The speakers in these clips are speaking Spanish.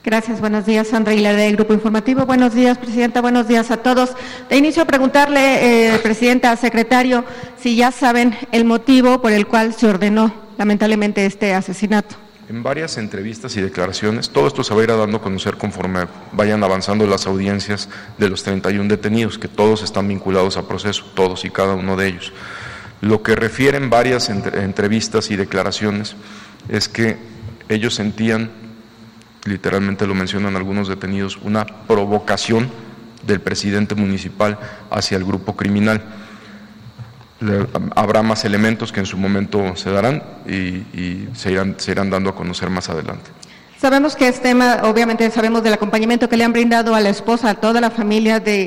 Gracias, buenos días. Sandra Aguilar, de Grupo Informativo. Buenos días, Presidenta, buenos días a todos. De inicio, preguntarle, Presidenta, secretario, si ya saben el motivo por el cual se ordenó lamentablemente este asesinato. En varias entrevistas y declaraciones, todo esto se va a ir dando a conocer conforme vayan avanzando las audiencias de los 31 detenidos, que todos están vinculados a proceso, todos y cada uno de ellos. Lo que refieren varias entrevistas y declaraciones es que ellos sentían, literalmente lo mencionan algunos detenidos, una provocación del presidente municipal hacia el grupo criminal. Habrá más elementos que en su momento se darán y se irán dando a conocer más adelante. Sabemos que este tema, obviamente sabemos del acompañamiento que le han brindado a la esposa, a toda la familia de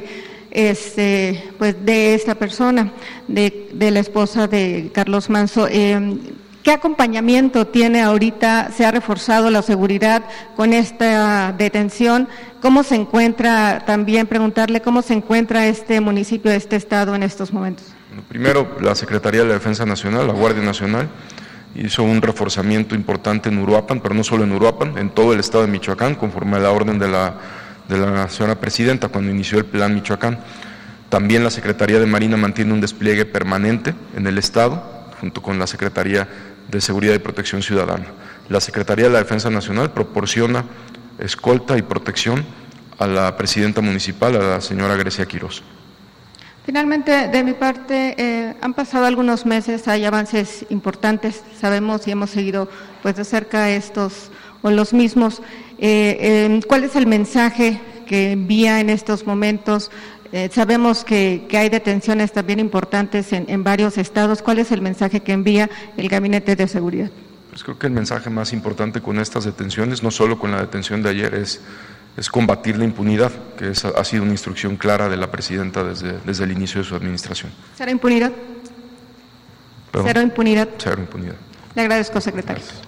esta persona, de la esposa de Carlos Manso. ¿Qué acompañamiento tiene ahorita? ¿Se ha reforzado la seguridad con esta detención? ¿Cómo se encuentra, también preguntarle, cómo se encuentra este municipio, este estado en estos momentos? Primero, la Secretaría de la Defensa Nacional, la Guardia Nacional, hizo un reforzamiento importante en Uruapan, pero no solo en Uruapan, en todo el estado de Michoacán, conforme a la orden de la señora Presidenta cuando inició el Plan Michoacán. También la Secretaría de Marina mantiene un despliegue permanente en el estado, junto con la Secretaría de Seguridad y Protección Ciudadana. La Secretaría de la Defensa Nacional proporciona escolta y protección a la Presidenta Municipal, a la señora Grecia Quirós. Finalmente, de mi parte, han pasado algunos meses, hay avances importantes, sabemos y hemos seguido pues de cerca estos o los mismos. ¿Cuál es el mensaje que envía en estos momentos? Sabemos que hay detenciones también importantes en varios estados. ¿Cuál es el mensaje que envía el Gabinete de Seguridad? Pues creo que el mensaje más importante con estas detenciones, no solo con la detención de ayer, es combatir la impunidad, que ha sido una instrucción clara de la Presidenta desde el inicio de su administración. ¿Cero impunidad? ¿Perdón? ¿Cero impunidad? Cero impunidad. Le agradezco, secretario. Gracias.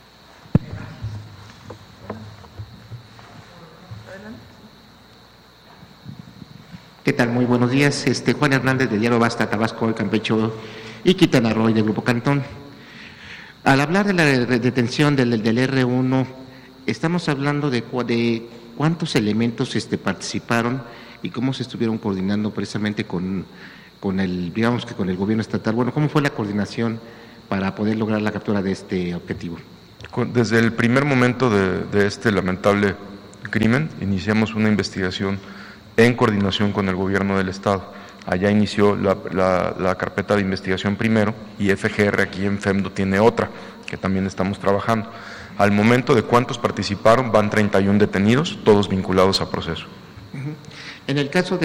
¿Qué tal? Muy buenos días. Juan Hernández, de Diario Basta, Tabasco, Campeche y Quintana Roo, de Grupo Cantón. Al hablar de la detención del R1, estamos hablando de cuántos elementos participaron y cómo se estuvieron coordinando precisamente con el gobierno estatal. Bueno, ¿cómo fue la coordinación para poder lograr la captura de este objetivo? Desde el primer momento de este lamentable crimen, iniciamos una investigación en coordinación con el gobierno del estado. Allá inició la carpeta de investigación primero y FGR aquí en FEMDO tiene otra que también estamos trabajando. Al momento de cuántos participaron, van 31 detenidos, todos vinculados a proceso. En el caso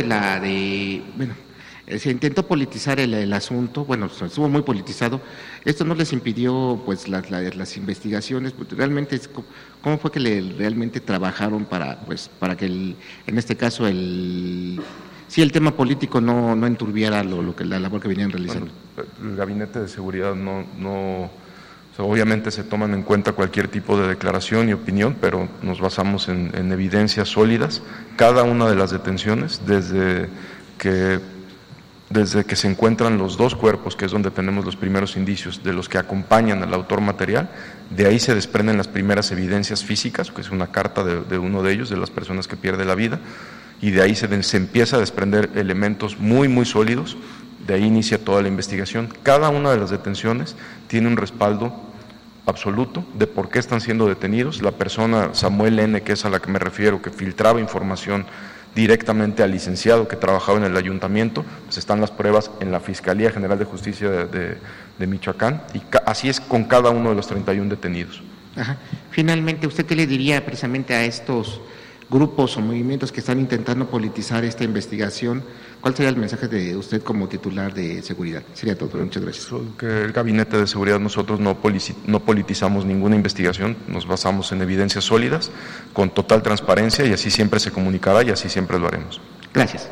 se intentó politizar el asunto, estuvo muy politizado. Esto no les impidió pues las investigaciones. Realmente, ¿cómo fue que realmente trabajaron para que en este caso el tema político no enturbiara la labor que venían realizando? Bueno, el Gabinete de Seguridad obviamente se toman en cuenta cualquier tipo de declaración y opinión, pero nos basamos en evidencias sólidas. Cada una de las detenciones, desde que se encuentran los dos cuerpos, que es donde tenemos los primeros indicios de los que acompañan al autor material, de ahí se desprenden las primeras evidencias físicas, que es una carta de uno de ellos, de las personas que pierde la vida, y de ahí se empieza a desprender elementos muy, muy sólidos. De ahí inicia toda la investigación. Cada una de las detenciones tiene un respaldo absoluto de por qué están siendo detenidos. La persona Samuel N., que es a la que me refiero, que filtraba información directamente al licenciado que trabajaba en el ayuntamiento, pues están las pruebas en la Fiscalía General de Justicia de Michoacán, y así es con cada uno de los 31 detenidos. Ajá. Finalmente, ¿usted qué le diría precisamente a estos grupos o movimientos que están intentando politizar esta investigación? ¿Cuál sería el mensaje de usted como titular de seguridad? Sería todo. Muchas gracias. Que el Gabinete de Seguridad, nosotros no politizamos ninguna investigación, nos basamos en evidencias sólidas, con total transparencia, y así siempre se comunicará y así siempre lo haremos. Gracias.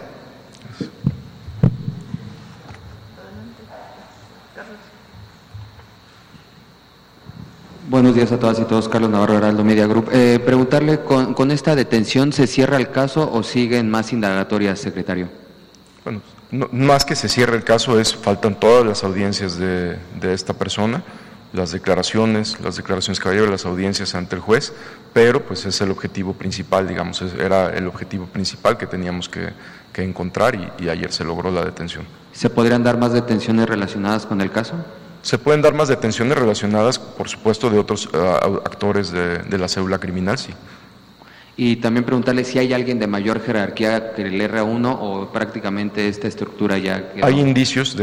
Buenos días a todas y todos, Carlos Navarro, Heraldo Media Group. Preguntarle, ¿con esta detención se cierra el caso o siguen más indagatorias, secretario? Bueno, no, más que se cierre el caso, faltan todas las audiencias de esta persona. las declaraciones que va a llevar las audiencias ante el juez, pero pues es el objetivo principal, digamos, era el objetivo principal que teníamos que encontrar y ayer se logró la detención. ¿Se podrían dar más detenciones relacionadas con el caso? Se pueden dar más detenciones relacionadas, por supuesto, de otros actores de la célula criminal, sí. Y también preguntarle si hay alguien de mayor jerarquía que el R1 o prácticamente esta estructura ya quedó. Hay indicios,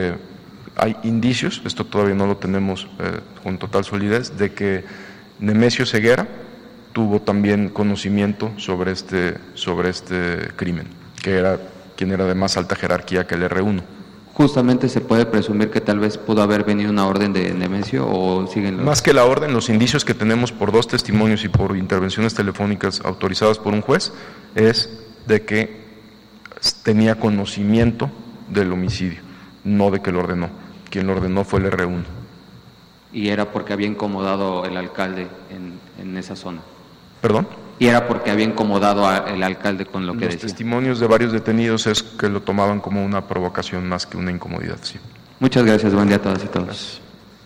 esto todavía no lo tenemos con total solidez, de que Nemesio Ceguera tuvo también conocimiento sobre este crimen, quien era de más alta jerarquía que el R1. Justamente se puede presumir que tal vez pudo haber venido una orden de Nemesio o siguen los... Más que la orden, los indicios que tenemos por 2 testimonios y por intervenciones telefónicas autorizadas por un juez es de que tenía conocimiento del homicidio, no de que lo ordenó. Quien lo ordenó fue el R1. Y era porque había incomodado el alcalde en esa zona. ¿Perdón? Y era porque había incomodado al alcalde con lo que decía. Los testimonios de varios detenidos es que lo tomaban como una provocación más que una incomodidad, sí. Muchas gracias, buen día a todas y todos. Gracias.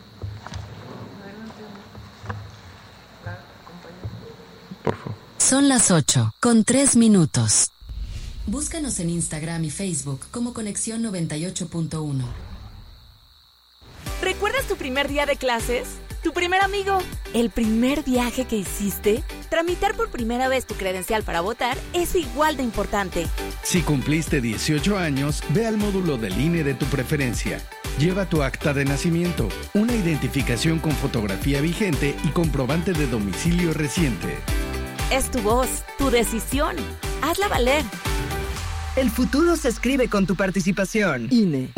Por favor. Son las 8:03. Búscanos en Instagram y Facebook como Conexión 98.1. ¿Recuerdas tu primer día de clases? ¿Tu primer amigo? ¿El primer viaje que hiciste? Tramitar por primera vez tu credencial para votar es igual de importante. Si cumpliste 18 años, ve al módulo del INE de tu preferencia. Lleva tu acta de nacimiento, una identificación con fotografía vigente y comprobante de domicilio reciente. Es tu voz, tu decisión. Hazla valer. El futuro se escribe con tu participación. INE.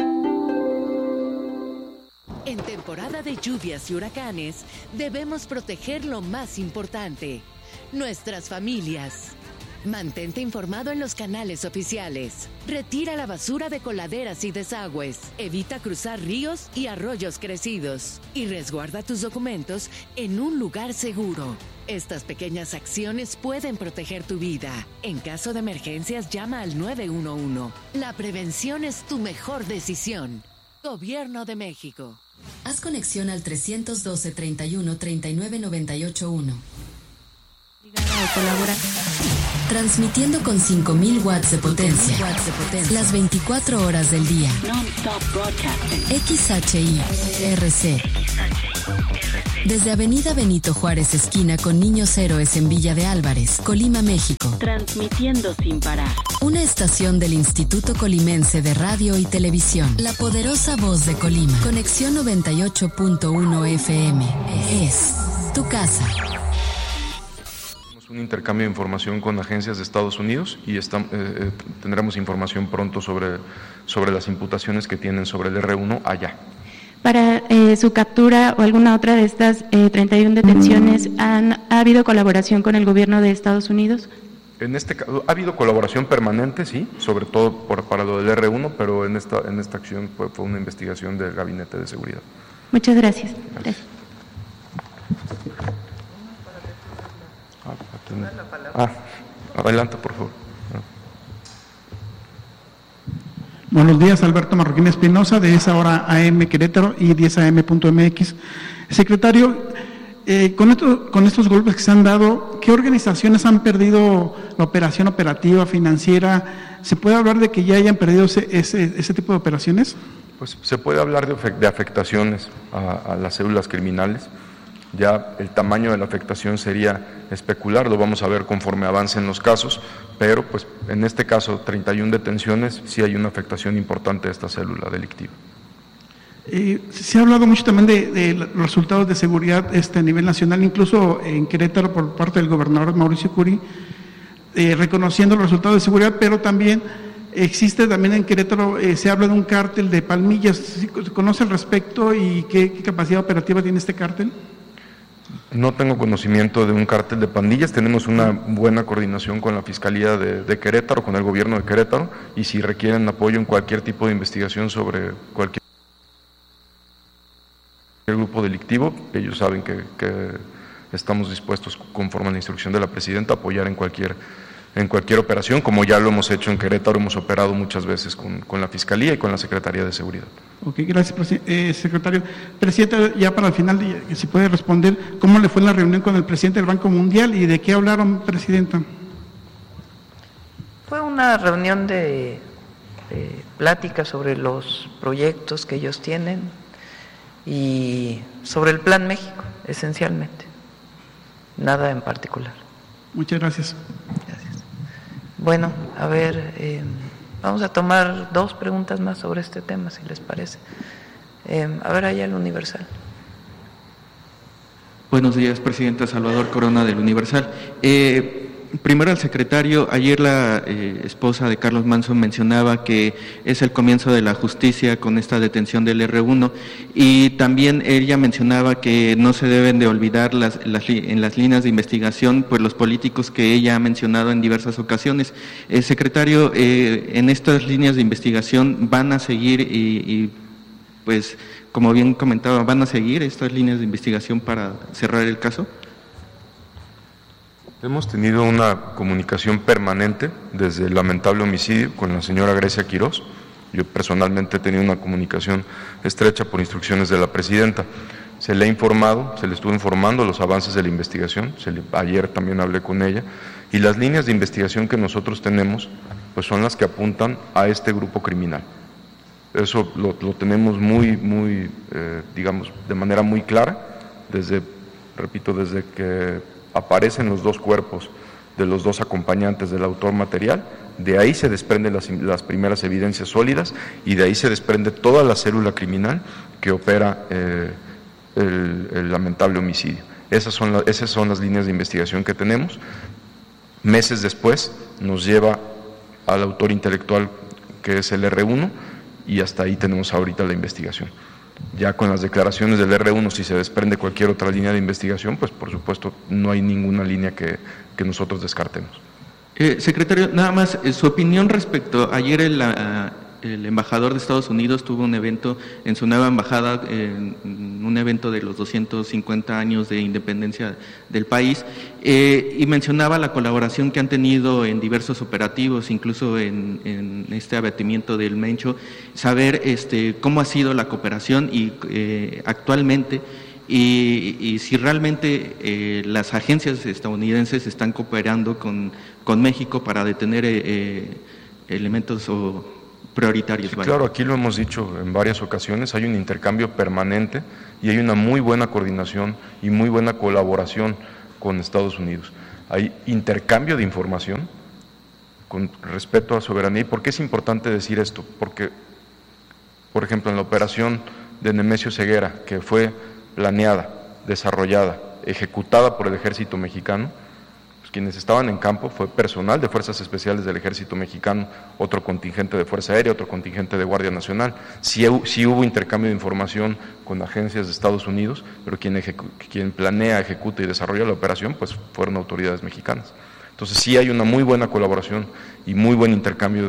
En temporada de lluvias y huracanes, debemos proteger lo más importante, nuestras familias. Mantente informado en los canales oficiales. Retira la basura de coladeras y desagües. Evita cruzar ríos y arroyos crecidos. Y resguarda tus documentos en un lugar seguro. Estas pequeñas acciones pueden proteger tu vida. En caso de emergencias, llama al 911. La prevención es tu mejor decisión. Gobierno de México. Haz conexión al 312-31-39-98-1. Transmitiendo con 5.000 watts de potencia. Las 24 horas del día. XHI-RC. Desde Avenida Benito Juárez, esquina con Niños Héroes en Villa de Álvarez, Colima, México. Transmitiendo sin parar. Una estación del Instituto Colimense de Radio y Televisión. La poderosa voz de Colima. Conexión 98.1 FM. Es tu casa. Un intercambio de información con agencias de Estados Unidos y tendremos información pronto sobre las imputaciones que tienen sobre el R1 allá. Para su captura o alguna otra de estas 31 detenciones, ¿ha habido colaboración con el gobierno de Estados Unidos? En este caso, ha habido colaboración permanente, sí, sobre todo para lo del R1, pero en esta acción fue una investigación del Gabinete de Seguridad. Muchas gracias. Gracias. Adelante, por favor. Buenos días, Alberto Marroquín Espinosa, de esa hora AM Querétaro y 10am.mx. Secretario, con estos golpes que se han dado, ¿qué organizaciones han perdido la operación operativa, financiera? ¿Se puede hablar de que ya hayan perdido ese tipo de operaciones? Pues se puede hablar de afectaciones a las células criminales. Ya el tamaño de la afectación sería especular, lo vamos a ver conforme avancen los casos, pero pues en este caso 31 detenciones, sí hay una afectación importante de esta célula delictiva. Se ha hablado mucho también de los resultados de seguridad a nivel nacional, incluso en Querétaro por parte del gobernador Mauricio Curi, reconociendo los resultados de seguridad, pero también existe también en Querétaro, se habla de un cártel de Palmillas. ¿Se conoce al respecto y qué capacidad operativa tiene este cártel? No tengo conocimiento de un cártel de pandillas, tenemos una buena coordinación con la Fiscalía de Querétaro, con el gobierno de Querétaro, y si requieren apoyo en cualquier tipo de investigación sobre cualquier grupo delictivo, ellos saben que estamos dispuestos, conforme a la instrucción de la Presidenta, a apoyar en cualquier en cualquier operación, como ya lo hemos hecho en Querétaro, hemos operado muchas veces con la Fiscalía y con la Secretaría de Seguridad. Ok, gracias, secretario. Presidente, ya para el final, si puede responder, ¿cómo le fue en la reunión con el presidente del Banco Mundial y de qué hablaron, Presidenta? Fue una reunión de plática sobre los proyectos que ellos tienen y sobre el Plan México, esencialmente. Nada en particular. Muchas gracias. Gracias. Bueno, a ver, vamos a tomar 2 preguntas más sobre este tema, si les parece. A ver, allá el Universal. Buenos días, Presidenta. Salvador Corona del Universal. Primero al secretario, ayer la esposa de Carlos Manso mencionaba que es el comienzo de la justicia con esta detención del R1 y también ella mencionaba que no se deben de olvidar en las líneas de investigación pues los políticos que ella ha mencionado en diversas ocasiones. Secretario, en estas líneas de investigación van a seguir y pues como bien comentaba, ¿van a seguir estas líneas de investigación para cerrar el caso? Hemos tenido una comunicación permanente desde el lamentable homicidio con la señora Grecia Quirós. Yo personalmente he tenido una comunicación estrecha por instrucciones de la presidenta. Se le ha informado, se le estuvo informando los avances de la investigación, ayer también hablé con ella, y las líneas de investigación que nosotros tenemos pues son las que apuntan a este grupo criminal. Eso lo tenemos digamos, de manera muy clara, desde que aparecen los 2 cuerpos de los 2 acompañantes del autor material, de ahí se desprenden las primeras evidencias sólidas y de ahí se desprende toda la célula criminal que opera el lamentable homicidio. Esas son las líneas de investigación que tenemos. Meses después nos lleva al autor intelectual que es el R1 y hasta ahí tenemos ahorita la investigación. Ya con las declaraciones del R1, si se desprende cualquier otra línea de investigación, pues por supuesto no hay ninguna línea que nosotros descartemos. Secretario, nada más, su opinión respecto, ayer el embajador de Estados Unidos tuvo un evento en su nueva embajada, un evento de los 250 años de independencia del país, y mencionaba la colaboración que han tenido en diversos operativos, incluso en este abatimiento del Mencho, saber cómo ha sido la cooperación y actualmente, y si realmente las agencias estadounidenses están cooperando con México para detener elementos prioritarios. Sí, claro, aquí lo hemos dicho en varias ocasiones, hay un intercambio permanente y hay una muy buena coordinación y muy buena colaboración con Estados Unidos. Hay intercambio de información con respeto a soberanía. ¿Y por qué es importante decir esto? Porque, por ejemplo, en la operación de Nemesio Ceguera, que fue planeada, desarrollada, ejecutada por el Ejército Mexicano, quienes estaban en campo fue personal de Fuerzas Especiales del Ejército Mexicano, otro contingente de Fuerza Aérea, otro contingente de Guardia Nacional. Sí hubo intercambio de información con agencias de Estados Unidos, pero quien planea, ejecuta y desarrolla la operación pues fueron autoridades mexicanas. Entonces sí hay una muy buena colaboración y muy buen intercambio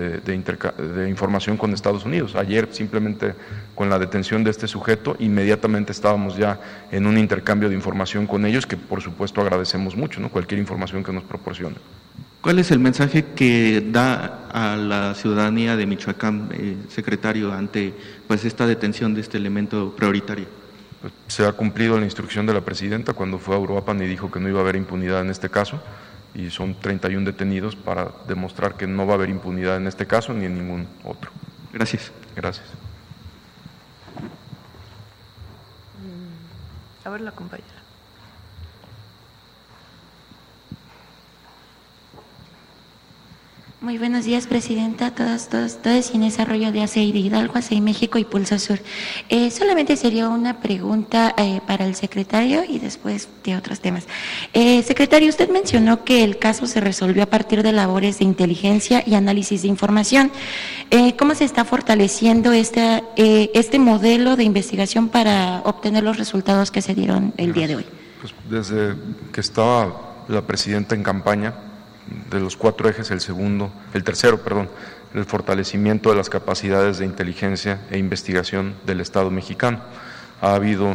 de información con Estados Unidos. Ayer simplemente con la detención de este sujeto, inmediatamente estábamos ya en un intercambio de información con ellos que por supuesto agradecemos mucho, ¿no? Cualquier información que nos proporcione. ¿Cuál es el mensaje que da a la ciudadanía de Michoacán, secretario, ante pues esta detención de este elemento prioritario? Pues, se ha cumplido la instrucción de la presidenta cuando fue a Uruapan y dijo que no iba a haber impunidad en este caso. Y son 31 detenidos para demostrar que no va a haber impunidad en este caso ni en ningún otro. Gracias. Gracias. A ver la compañera. Muy buenos días, Presidenta, todas y en ese arroyo de ACI de Hidalgo, ACI México y Pulso Sur. Solamente sería una pregunta para el secretario y después de otros temas. Secretario, usted mencionó que el caso se resolvió a partir de labores de inteligencia y análisis de información. ¿Cómo se está fortaleciendo este modelo de investigación para obtener los resultados que se dieron el día de hoy? Pues desde que estaba la presidenta en campaña, de los 4 ejes, el tercero, el fortalecimiento de las capacidades de inteligencia e investigación del Estado mexicano. Ha habido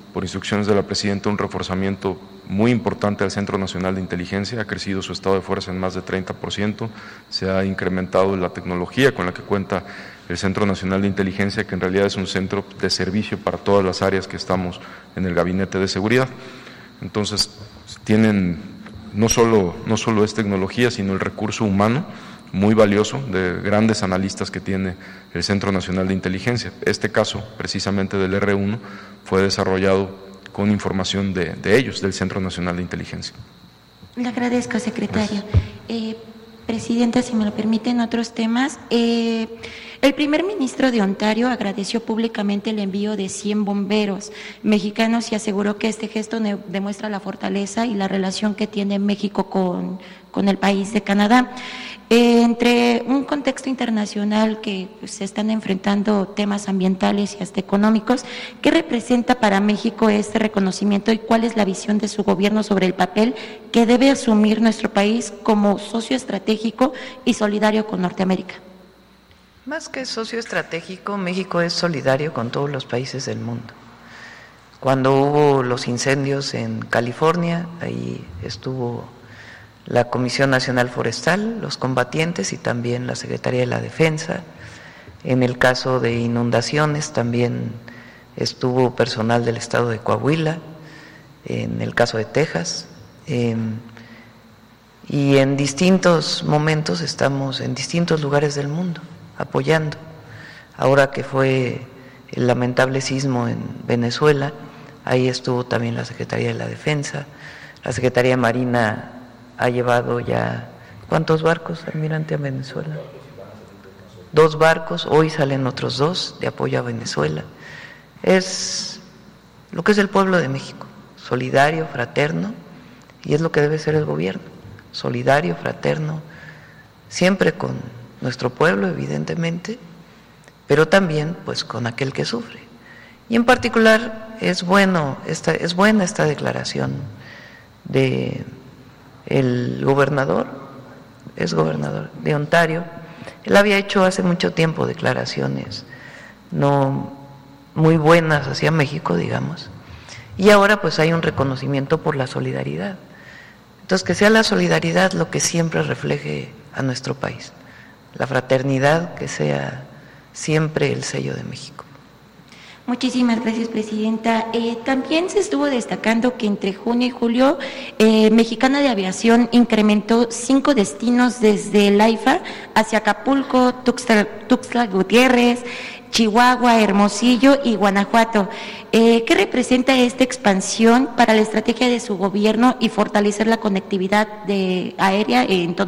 por instrucciones de la Presidenta, un reforzamiento muy importante al Centro Nacional de Inteligencia. Ha crecido su estado de fuerza en más de 30%, se ha incrementado la tecnología con la que cuenta el Centro Nacional de Inteligencia, que en realidad es un centro de servicio para todas las áreas que estamos en el Gabinete de Seguridad. Entonces, tienen no solo es tecnología, sino el recurso humano muy valioso de grandes analistas que tiene el Centro Nacional de Inteligencia. Este caso, precisamente del R1, fue desarrollado con información de ellos, del Centro Nacional de Inteligencia. Le agradezco, secretario. Presidenta, si me lo permiten, otros temas. El primer ministro de Ontario agradeció públicamente el envío de 100 bomberos mexicanos y aseguró que este gesto demuestra la fortaleza y la relación que tiene México con el país de Canadá. Entre un contexto internacional que se están enfrentando temas ambientales y hasta económicos, ¿qué representa para México este reconocimiento y cuál es la visión de su gobierno sobre el papel que debe asumir nuestro país como socio estratégico y solidario con Norteamérica? Más que socio estratégico, México es solidario con todos los países del mundo. Cuando hubo los incendios en California, ahí estuvo la Comisión Nacional Forestal, los combatientes y también la Secretaría de la Defensa. En el caso de inundaciones también estuvo personal del estado de Coahuila, en el caso de Texas. Y en distintos momentos estamos en distintos lugares del mundo apoyando. Ahora que fue el lamentable sismo en Venezuela, ahí estuvo también la Secretaría de la Defensa, la Secretaría de Marina ha llevado ya, ¿cuántos barcos, almirante, a Venezuela? 2 barcos, hoy salen otros 2 de apoyo a Venezuela. Es lo que es el pueblo de México, solidario, fraterno, y es lo que debe ser el gobierno, solidario, fraterno, siempre con nuestro pueblo, evidentemente, pero también pues con aquel que sufre. Y en particular es buena esta declaración de el gobernador, es gobernador de Ontario. Él había hecho hace mucho tiempo declaraciones no muy buenas hacia México, digamos, y ahora pues hay un reconocimiento por la solidaridad. Entonces, que sea la solidaridad lo que siempre refleje a nuestro país, la fraternidad que sea siempre el sello de México. Muchísimas gracias, Presidenta. También se estuvo destacando que entre junio y julio Mexicana de Aviación incrementó 5 destinos desde el AIFA hacia Acapulco, Tuxtla Gutiérrez, Chihuahua, Hermosillo y Guanajuato. ¿Qué representa esta expansión para la estrategia de su gobierno y fortalecer la conectividad aérea en todo